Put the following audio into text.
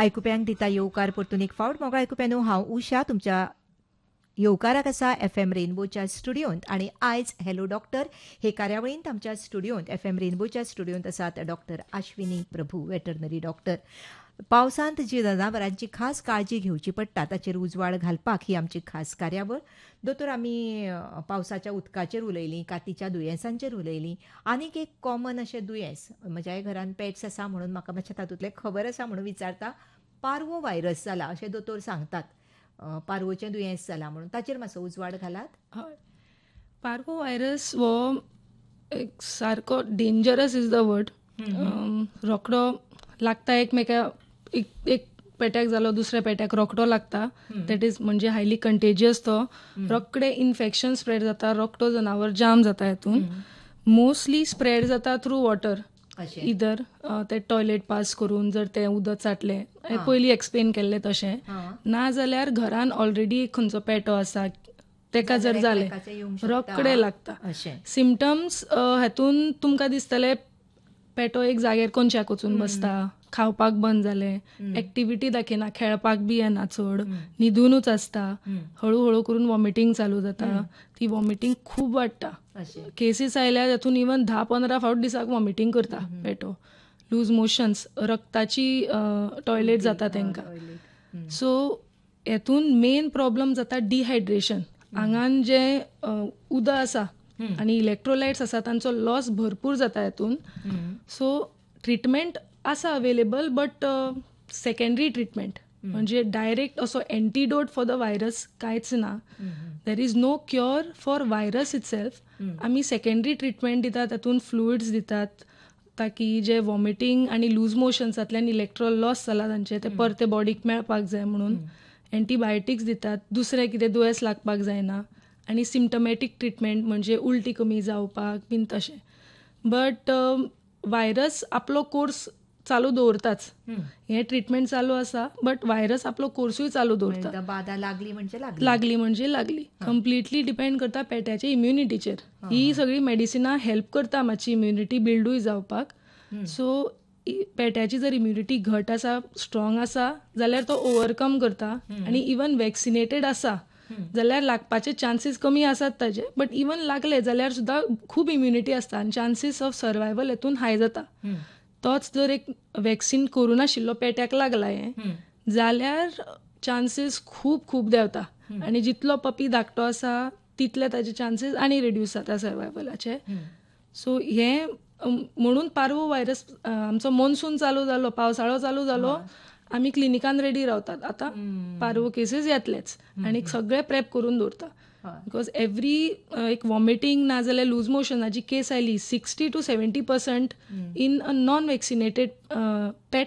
आयकुप्यांक दिता येवकार परतून एक फावट मोगा आयकुप्यानो हांव उषा तुमच्या येवकाराक आसा FM रेनबोच्या स्टुडिओंत आनी आयज हॅलो डॉक्टर हे कार्यावळींत आमच्या स्टुडिओंत FM रेनबोच्या स्टुडिओंत आसात डॉक्टर अश्विनी प्रभू वेटरनरी डॉक्टर. पावसांत जी जनावरांची खास काळजी घेवची पडटा ताचेर उजवाड घालपाक ही आमची खास कार्यावळ. दोतोर आमी पावसाच्या उदकाचेर उलयलीं, कातीच्या दुयेंसांचेर उलयलीं. आनीक एक कॉमन अशें दुयेंस म्हज्याय घरान पेट्स आसा म्हणून म्हाका मातशें तातूंतलें खबर आसा म्हणून विचारता. पार्वो व्हायरस जाला अशें दोतोर सांगतात. पार्वोचें दुयेंस जाला म्हणून ताचेर मातसो उजवाड घालात. हय, पार्वो व्हायरस हो एक सारको डेंजरस इज द वर्ड. रोखडो लागता एकमेका एक पेट्याक जालो दुसऱ्या पेट्याक रोखडो लागता. दॅट इज म्हणजे हायली कंटेजियस तो. रोखडे इन्फेक्शन स्प्रेड जाता, रोखडो जनावर जाम जाता हेतून. मोस्टली स्प्रेड जाता थ्रू वॉटर. इधर ते टॉयलेट पास करून जर ते उदक चाटलें, पयलीं एक्सप्लेन केल्लें तशें, ना जाल्यार घरान ऑलरेडी खंयचो पेटो आसा तेका जर जालें रोखडे लागता. सिमटम्स हेतून तुमकां दिसतलें पेटो एक जाग्यार कोनशाक वचून बसता, खावपाक बंद जालें, एक्टिविटी दाखयना, खेळपाक बी येना चड, न्हिदूनूच आसता, हळू करून वॉमिटींग चालू जाता. ती वॉमिटींग खूब वाडटा. केसीस आयल्यार तातूंत इवन 10-15 फावट दिसाक वॉमिटींग करता पेटो. लूज मोशन्स, रक्ताची टॉयलेट जाता तांकां. सो हेतून मेन प्रॉब्लम जाता डिहायड्रेशन. आंगान जे उदक आसा आनी इलेक्ट्रोलायट्स आसा तांचो लॉस भरपूर जाता हेतून. सो ट्रिटमेंट आसा अवेलेबल, बट सेकंडरी ट्रिटमेंट म्हणजे डायरेक्ट असो एंटीडोट फॉर द व्हायरस कांयच ना. There is no cure for virus itself. आमी सेकंडरी ट्रिटमेंट दितात, तातूंत फ्लुइड्स दितात ताकी जे वॉमिटींग आनी लूज मोशन्सांतल्यान इलेक्ट्रोल लॉस जाला तांचे ते परते बॉडीक मेळपाक जाय म्हणून एंटीबायोटिक्स दितात. दुसरें कितें दुयेंस लागपाक जायना. आनी सिम्टमॅटीक ट्रिटमेंट म्हणजे उलटी कमी जावपाक बीन तशें. बट व्हायरस आपलो कोर्स चालू दवरताच. हें ट्रिटमेंट चालू आसा, बट व्हायरस आपलो कोर्सूय चालू दवरता. बाधा लागली म्हणजे लागली. कंप्लिटली डिपेंड करता पेट्याच्या इम्युनिटीचेर. ही सगळी मेडिसिनां हेल्प करता मातशी इम्युनिटी बिल्डूय जावपाक. सो पेट्याची जर इम्युनिटी घट आसा, स्ट्रॉंग आसा जाल्यार तो ओवरकम करता. आनी इवन वॅक्सिनेटेड आसा जाल्यार लागपाचे चान्सीस कमी आसात ताजे. बट इवन लागले जाल्यार सुद्दां खूब इम्युनिटी आसता आनी चान्सीस ऑफ सर्वायवल हेतून हाय जाता. तोच जर एक वॅक्सीन करू नाशिल्लो पेट्याक लागला जाल्यार चान्सीस खूब देंवता. आनी जितलो पपी धाकटो आसा तितले ताजे चान्सीस आनी रिड्यूस जाता सर्वायवलाचे. सो हें म्हणून पार्वो व्हायरस आमचो मॉन्सून चालू जालो, पावसाळो चालू जालो, आमी क्लिनिकान रेडी रावतात. आतां पार्वो केसीस येतलेच आनी सगळे प्रेप करून दवरता. बिकॉज एवरी एक वॉमिटींग ना जाल्यार loose मोशनाची case oily 60 to 70% in a non vaccinated pet